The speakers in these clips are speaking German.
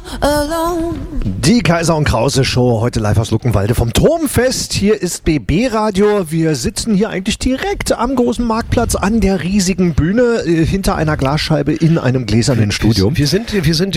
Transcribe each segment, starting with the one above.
alone. Die Kaiser und Krause Show, heute live aus Luckenwalde vom Turmfest. Hier ist BB Radio. Wir sitzen hier eigentlich direkt am großen Marktplatz an der riesigen Bühne hinter einer Glasscheibe in einem gläsernen Studio. Sind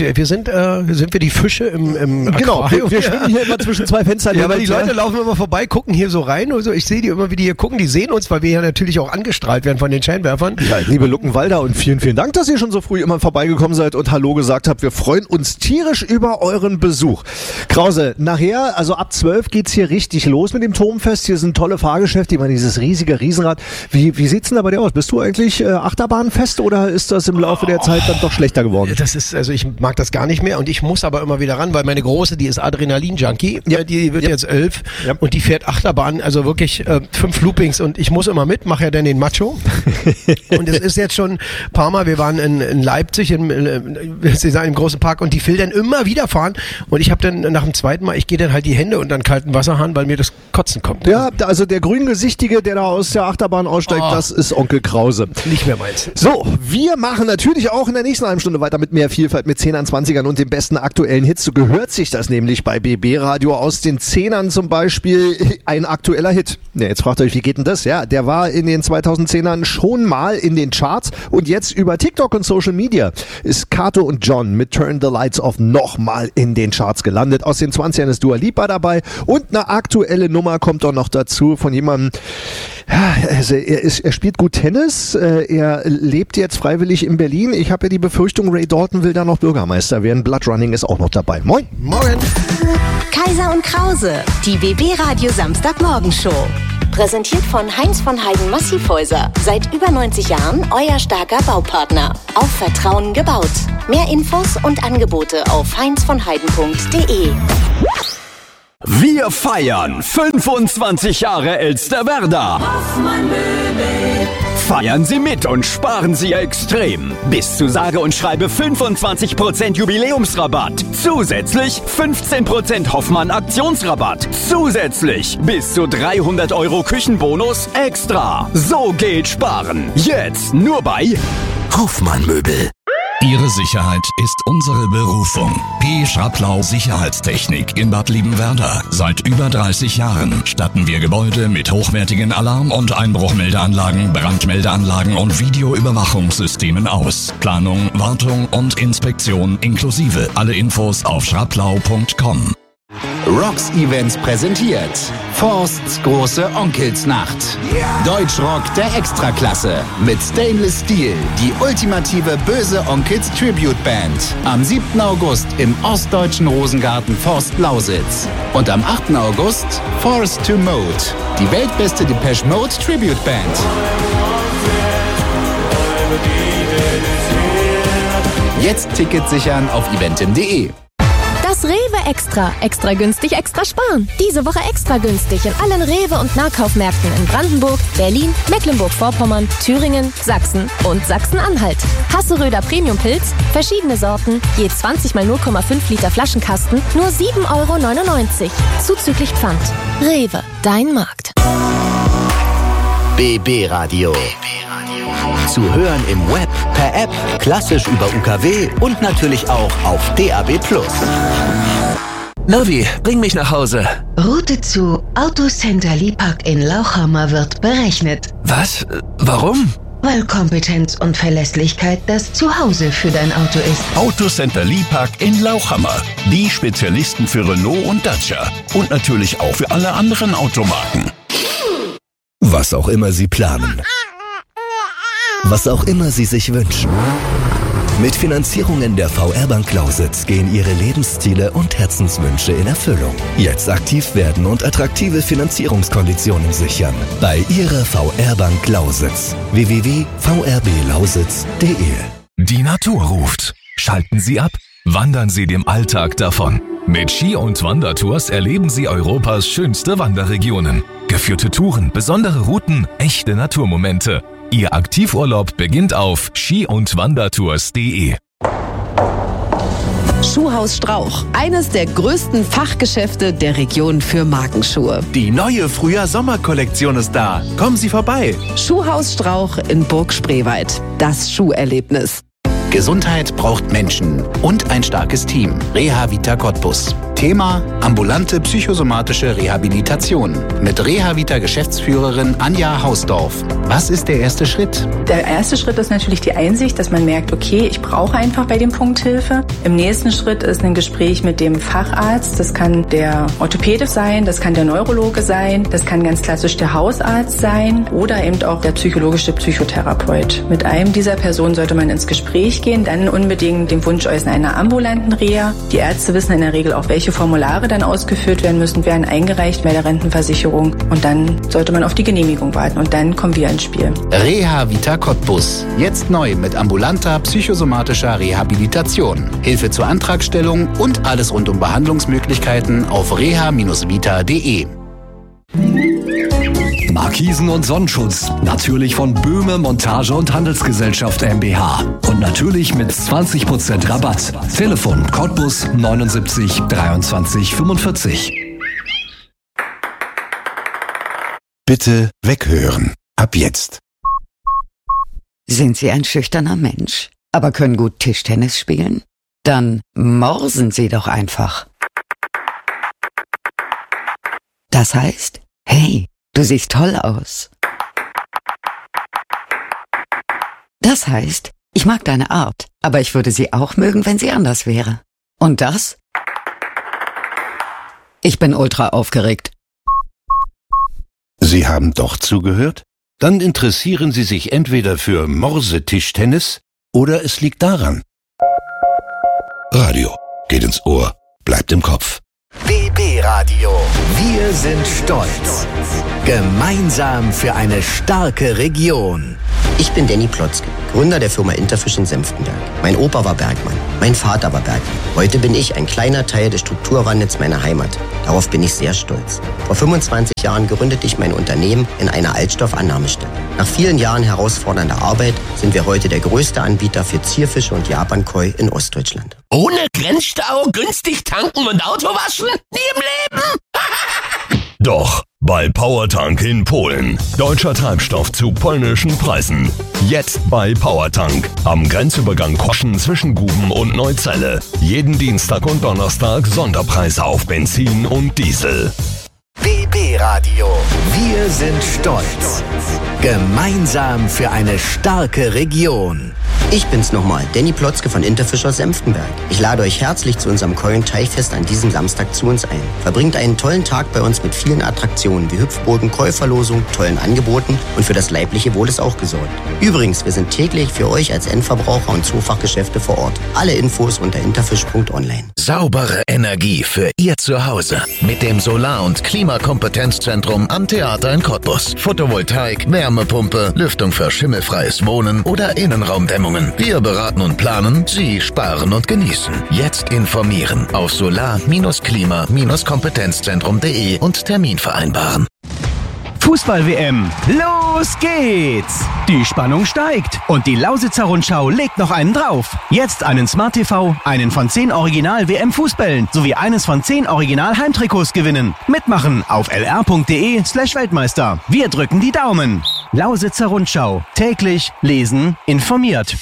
wir die Fische im Genau, Aquarium? wir schwimmen hier immer zwischen zwei Fenstern. Ja, weil die Leute laufen immer vorbei, gucken hier so rein und so. Ich sehe die immer, wie die hier gucken. Die sehen uns, weil wir ja natürlich auch angestrahlt werden von den Scheinwerfern. Ja, liebe Luckenwalder, und vielen, vielen Dank, dass ihr schon so früh immer vorbeigekommen seid und Hallo gesagt habt. Wir freuen uns tierisch über euren Besuch. Krause, nachher, also ab 12 geht's hier richtig los mit dem Turmfest. Hier sind tolle Fahrgeschäfte, immer dieses riesige Riesenrad. Wie sieht's denn da bei dir aus? Bist du eigentlich Achterbahnfest oder ist das im Laufe der Zeit dann doch schlechter geworden? Das ist, also ich mag das gar nicht mehr und ich muss aber immer wieder ran, weil meine Große, die ist Adrenalin-Junkie. Ja. Die wird jetzt 11 und die fährt Achterbahn, also wirklich 5 Loopings und ich muss immer mit, mache ja dann den Macho. Und es ist jetzt schon ein paar Mal, wir waren in Leipzig im großen Park und die will dann immer wieder fahren und ich habe dann nach dem zweiten Mal, ich gehe dann halt die Hände unter den kalten Wasserhahn, weil mir das Kotzen kommt. Ja, also der Grüngesichtige, der da aus der Achterbahn aussteigt, das ist Onkel Krause. Nicht mehr meins. So, wir machen natürlich auch in der nächsten halben Stunde weiter mit mehr Vielfalt, mit 10ern, 20ern und den besten aktuellen Hits. So gehört sich das nämlich bei BB Radio. Aus den 10ern zum Beispiel ein aktueller Hit. Ja, jetzt fragt ihr euch, wie geht denn das? Ja, der war in den 2010ern schon mal in den Charts und jetzt über TikTok und Social Media ist Kato und John mit Turn the Lights Off nochmal in den Charts gelandet. Aus den 20ern ist Dua Lipa dabei und eine aktuelle Nummer kommt auch noch dazu von jemandem, ja, also er spielt gut Tennis, er lebt jetzt freiwillig in Berlin. Ich habe ja die Befürchtung, Ray Dalton will da noch Bürgermeister werden. Bloodrunning ist auch noch dabei. Moin. Morgen. Kaiser und Krause, die BB Radio Samstagmorgenshow. Präsentiert von Heinz von Heiden Massivhäuser. Seit über 90 Jahren euer starker Baupartner. Auf Vertrauen gebaut. Mehr Infos und Angebote auf heinzvonheiden.de. Wir feiern 25 Jahre Elsterwerda. Feiern Sie mit und sparen Sie extrem. Bis zu sage und schreibe 25% Jubiläumsrabatt. Zusätzlich 15% Hoffmann Aktionsrabatt. Zusätzlich bis zu 300 € Küchenbonus extra. So geht sparen. Jetzt nur bei Hoffmann Möbel. Ihre Sicherheit ist unsere Berufung. P. Schraplau Sicherheitstechnik in Bad Liebenwerda. Seit über 30 Jahren statten wir Gebäude mit hochwertigen Alarm- und Einbruchmeldeanlagen, Brandmeldeanlagen und Videoüberwachungssystemen aus. Planung, Wartung und Inspektion inklusive. Alle Infos auf schraplau.com. Rocks Events präsentiert Forsts große Onkelsnacht. Deutschrock der Extraklasse mit Stainless Steel, die ultimative böse Onkels Tribute Band. Am 7. August im ostdeutschen Rosengarten Forst Lausitz. Und am 8. August Forced to Mode, die weltbeste Depeche Mode Tribute Band. Jetzt Tickets sichern auf eventim.de. Das Rewe Extra. Extra günstig, extra sparen. Diese Woche extra günstig in allen Rewe- und Nahkaufmärkten in Brandenburg, Berlin, Mecklenburg-Vorpommern, Thüringen, Sachsen und Sachsen-Anhalt. Hasseröder Premium-Pilz, verschiedene Sorten, je 20 mal 0,5 Liter Flaschenkasten, nur 7,99 €. Zuzüglich Pfand. Rewe, dein Markt. BB Radio. Zu hören im Web, per App, klassisch über UKW und natürlich auch auf DAB+. Navi, bring mich nach Hause. Route zu Autocenter Lipak in Lauchhammer wird berechnet. Was? Warum? Weil Kompetenz und Verlässlichkeit das Zuhause für dein Auto ist. Autocenter Lipak in Lauchhammer. Die Spezialisten für Renault und Dacia. Und natürlich auch für alle anderen Automarken. Was auch immer Sie planen. Was auch immer Sie sich wünschen. Mit Finanzierungen der VR-Bank Lausitz gehen Ihre Lebensziele und Herzenswünsche in Erfüllung. Jetzt aktiv werden und attraktive Finanzierungskonditionen sichern. Bei Ihrer VR-Bank Lausitz. www.vrblausitz.de. Die Natur ruft. Schalten Sie ab. Wandern Sie dem Alltag davon. Mit Ski- und Wandertours erleben Sie Europas schönste Wanderregionen. Geführte Touren, besondere Routen, echte Naturmomente. Ihr Aktivurlaub beginnt auf ski-und-wandertours.de. Schuhhaus Strauch, eines der größten Fachgeschäfte der Region für Markenschuhe. Die neue Frühjahr-Sommer-Kollektion ist da. Kommen Sie vorbei. Schuhhaus Strauch in Burg Spreewald. Das Schuherlebnis. Gesundheit braucht Menschen und ein starkes Team. Reha-Vita Cottbus. Thema: ambulante psychosomatische Rehabilitation. Mit Reha-Vita-Geschäftsführerin Anja Hausdorf. Was ist der erste Schritt? Der erste Schritt ist natürlich die Einsicht, dass man merkt, okay, ich brauche einfach bei dem Punkt Hilfe. Im nächsten Schritt ist ein Gespräch mit dem Facharzt. Das kann der Orthopäde sein, das kann der Neurologe sein, das kann ganz klassisch der Hausarzt sein oder eben auch der psychologische Psychotherapeut. Mit einem dieser Personen sollte man ins Gespräch gehen, dann unbedingt den Wunsch äußern einer ambulanten Reha. Die Ärzte wissen in der Regel auch, welche Formulare dann ausgefüllt werden müssen, werden eingereicht bei der Rentenversicherung und dann sollte man auf die Genehmigung warten und dann kommen wir ins Spiel. Reha-Vita Cottbus. Jetzt neu mit ambulanter psychosomatischer Rehabilitation. Hilfe zur Antragstellung und alles rund um Behandlungsmöglichkeiten auf reha-vita.de. Markisen und Sonnenschutz. Natürlich von Böhme Montage und Handelsgesellschaft MBH. Und natürlich mit 20% Rabatt. Telefon Cottbus 79 23 45. Bitte weghören. Ab jetzt. Sind Sie ein schüchterner Mensch, aber können gut Tischtennis spielen? Dann morsen Sie doch einfach. Das heißt, hey, du siehst toll aus. Das heißt, ich mag deine Art, aber ich würde sie auch mögen, wenn sie anders wäre. Und das? Ich bin ultra aufgeregt. Sie haben doch zugehört? Dann interessieren Sie sich entweder für Morsetischtennis oder es liegt daran. Radio geht ins Ohr, bleibt im Kopf. BB Radio. Wir sind stolz. Gemeinsam für eine starke Region. Ich bin Danny Plotzke, Gründer der Firma Interfisch in Senftenberg. Mein Opa war Bergmann, mein Vater war Bergmann. Heute bin ich ein kleiner Teil des Strukturwandels meiner Heimat. Darauf bin ich sehr stolz. Vor 25 Jahren gründete ich mein Unternehmen in einer Altstoffannahmestelle. Nach vielen Jahren herausfordernder Arbeit sind wir heute der größte Anbieter für Zierfische und Japankoi in Ostdeutschland. Ohne Grenzstau, günstig tanken und Auto waschen? Nie im Leben! Doch, bei Powertank in Polen. Deutscher Treibstoff zu polnischen Preisen. Jetzt bei Powertank. Am Grenzübergang Koschen zwischen Guben und Neuzelle. Jeden Dienstag und Donnerstag Sonderpreise auf Benzin und Diesel. BB Radio. Wir sind stolz. Gemeinsam für eine starke Region. Ich bin's nochmal, Danny Plotzke von Interfisch aus Senftenberg. Ich lade euch herzlich zu unserem Koi- und Teichfest an diesem Samstag zu uns ein. Verbringt einen tollen Tag bei uns mit vielen Attraktionen wie Hüpfburgen, Koi-Verlosung, tollen Angeboten und für das leibliche Wohl ist auch gesorgt. Übrigens, wir sind täglich für euch als Endverbraucher und Zoofachgeschäfte vor Ort. Alle Infos unter interfisch.online. Saubere Energie für Ihr Zuhause. Mit dem Solar- und Klimakompetenzzentrum am Theater in Cottbus. Photovoltaik, Wärmepumpe, Lüftung für schimmelfreies Wohnen oder Innenraumdämmungen. Wir beraten und planen, Sie sparen und genießen. Jetzt informieren auf solar-klima-kompetenzzentrum.de und Termin vereinbaren. Fußball-WM. Los geht's! Die Spannung steigt und die Lausitzer Rundschau legt noch einen drauf. Jetzt einen Smart TV, einen von 10 Original-WM-Fußbällen sowie eines von 10 Original-Heimtrikots gewinnen. Mitmachen auf lr.de/Weltmeister. Wir drücken die Daumen. Lausitzer Rundschau. Täglich lesen, informiert.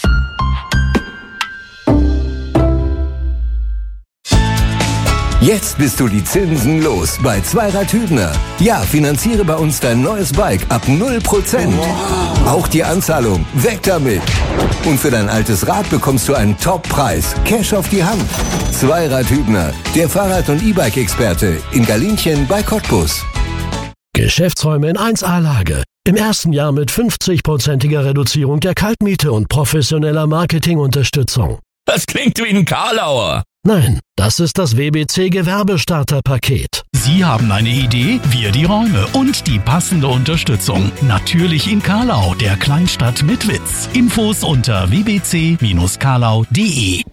Jetzt bist du die Zinsen los bei Zweirad Hübner. Ja, finanziere bei uns dein neues Bike ab 0%. Wow. Auch die Anzahlung, weg damit. Und für dein altes Rad bekommst du einen Top-Preis. Cash auf die Hand. Zweirad Hübner, der Fahrrad- und E-Bike-Experte in Galinchen bei Cottbus. Geschäftsräume in 1A-Lage. Im ersten Jahr mit 50%iger Reduzierung der Kaltmiete und professioneller Marketingunterstützung. Das klingt wie ein Karlauer. Nein, das ist das WBC Gewerbestarter-Paket. Sie haben eine Idee, wir die Räume und die passende Unterstützung. Natürlich in Karlau, der Kleinstadt mit Witz. Infos unter wbc-karlau.de.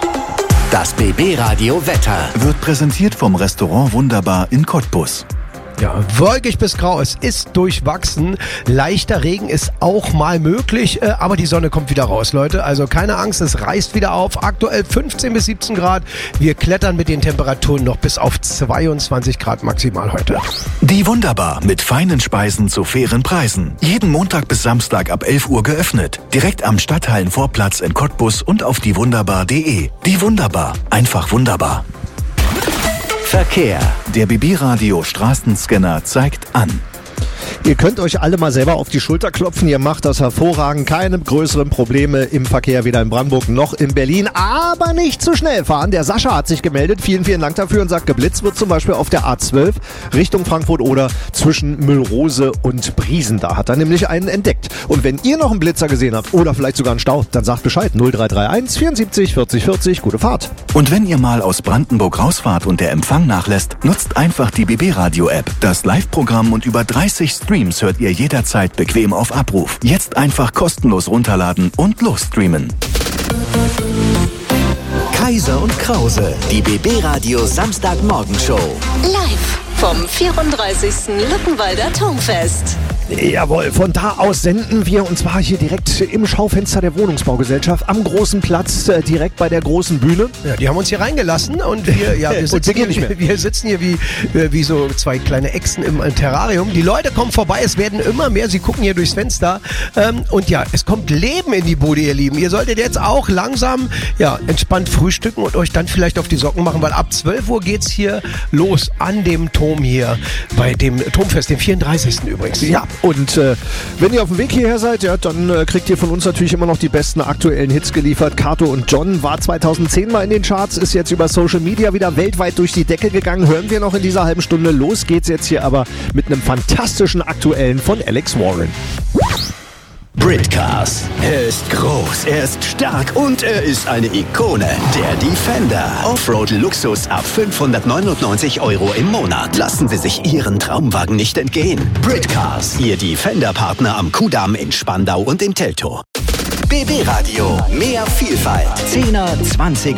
Das BB Radio Wetter wird präsentiert vom Restaurant Wunderbar in Cottbus. Ja, wolkig bis grau, es ist durchwachsen. Leichter Regen ist auch mal möglich, aber die Sonne kommt wieder raus, Leute. Also keine Angst, es reißt wieder auf. Aktuell 15 bis 17 Grad. Wir klettern mit den Temperaturen noch bis auf 22 Grad maximal heute. Die Wunderbar mit feinen Speisen zu fairen Preisen. Jeden Montag bis Samstag ab 11 Uhr geöffnet. Direkt am Stadthallenvorplatz in Cottbus und auf diewunderbar.de. Die Wunderbar. Einfach wunderbar. Verkehr. Der BB-Radio Straßenscanner zeigt an. Ihr könnt euch alle mal selber auf die Schulter klopfen. Ihr macht das hervorragend. Keine größeren Probleme im Verkehr, weder in Brandenburg noch in Berlin. Aber nicht zu schnell fahren. Der Sascha hat sich gemeldet. Vielen, vielen Dank dafür und sagt, geblitzt wird zum Beispiel auf der A12 Richtung Frankfurt oder zwischen Müllrose und Briesen. Da hat er nämlich einen entdeckt. Und wenn ihr noch einen Blitzer gesehen habt oder vielleicht sogar einen Stau, dann sagt Bescheid. 0331 74 40 40. Gute Fahrt. Und wenn ihr mal aus Brandenburg rausfahrt und der Empfang nachlässt, nutzt einfach die BB-Radio-App. Das Live-Programm und über 30 Streams hört ihr jederzeit bequem auf Abruf. Jetzt einfach kostenlos runterladen und losstreamen. Kaiser und Krause, die BB-Radio Samstagmorgenshow. Live vom 34. Luckenwalder Turmfest. Jawohl, von da aus senden wir, und zwar hier direkt im Schaufenster der Wohnungsbaugesellschaft am großen Platz, direkt bei der großen Bühne. Ja, die haben uns hier reingelassen und wir sitzen hier wie so zwei kleine Echsen im Terrarium. Die Leute kommen vorbei, es werden immer mehr, sie gucken hier durchs Fenster und ja, es kommt Leben in die Bude, ihr Lieben. Ihr solltet jetzt auch langsam, entspannt frühstücken und euch dann vielleicht auf die Socken machen, weil ab 12 Uhr geht's hier los an dem Turm hier, bei dem Turmfest, dem 34. übrigens. Ja. Und wenn ihr auf dem Weg hierher seid, ja, dann kriegt ihr von uns natürlich immer noch die besten aktuellen Hits geliefert. Kato und John war 2010 mal in den Charts, ist jetzt über Social Media wieder weltweit durch die Decke gegangen. Hören wir noch in dieser halben Stunde. Los geht's jetzt hier aber mit einem fantastischen aktuellen von Alex Warren. Britcars. Er ist groß, er ist stark und er ist eine Ikone. Der Defender. Offroad-Luxus ab 599 € im Monat. Lassen Sie sich Ihren Traumwagen nicht entgehen. Britcars. Ihr Defender-Partner am Kudamm in Spandau und in Teltow. BB Radio. Mehr Vielfalt. 10er, 20er.